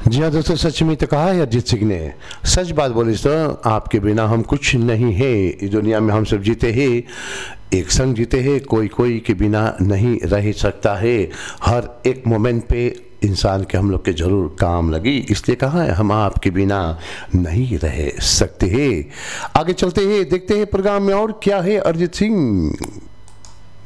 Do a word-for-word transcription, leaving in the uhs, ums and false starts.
जी हाँ दोस्तों, सच में तो कहा है अरिजीत सिंह ने। सच बात बोली तो आपके बिना हम कुछ नहीं है, इस दुनिया में हम सब जीते हैं, एक संग जीते हैं, कोई कोई के बिना नहीं रह सकता है। हर एक मोमेंट पे इंसान के हम लोग के ज़रूर काम लगी, इसलिए कहा है हम आपके बिना नहीं रह सकते हैं। आगे चलते हैं, देखते हैं प्रोग्राम में और क्या है अरिजीत सिंह।